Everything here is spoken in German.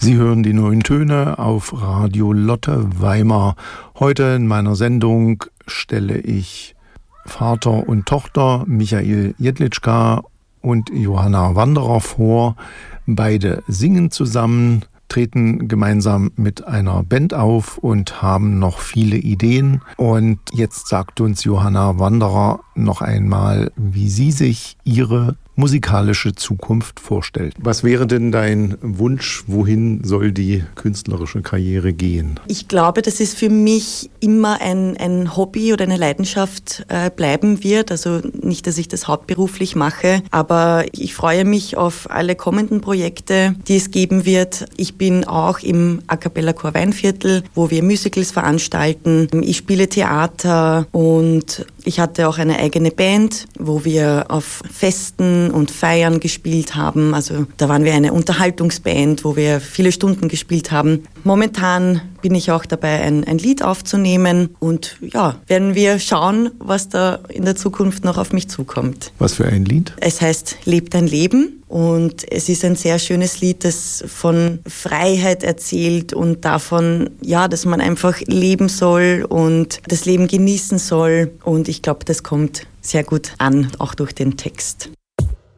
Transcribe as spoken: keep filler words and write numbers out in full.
Sie hören die neuen Töne auf Radio Lotte Weimar. Heute in meiner Sendung stelle ich Vater und Tochter Michael Jedlitschka und Johanna Wanderer vor. Beide singen zusammen, treten gemeinsam mit einer Band auf und haben noch viele Ideen. Und jetzt sagt uns Johanna Wanderer noch einmal, wie sie sich ihre musikalische Zukunft vorstellt. Was wäre denn dein Wunsch? Wohin soll die künstlerische Karriere gehen? Ich glaube, dass es für mich immer ein, ein Hobby oder eine Leidenschaft äh, bleiben wird. Also nicht, dass ich das hauptberuflich mache, aber ich freue mich auf alle kommenden Projekte, die es geben wird. Ich bin auch im A Cappella Chor Weinviertel, wo wir Musicals veranstalten. Ich spiele Theater und ich hatte auch eine eigene Band, wo wir auf Festen und Feiern gespielt haben. Also da waren wir eine Unterhaltungsband, wo wir viele Stunden gespielt haben. Momentan bin ich auch dabei, ein, ein Lied aufzunehmen und ja, werden wir schauen, was da in der Zukunft noch auf mich zukommt. Was für ein Lied? Es heißt Leb dein Leben. Und es ist ein sehr schönes Lied, das von Freiheit erzählt und davon, ja, dass man einfach leben soll und das Leben genießen soll. Und ich glaube, das kommt sehr gut an, auch durch den Text.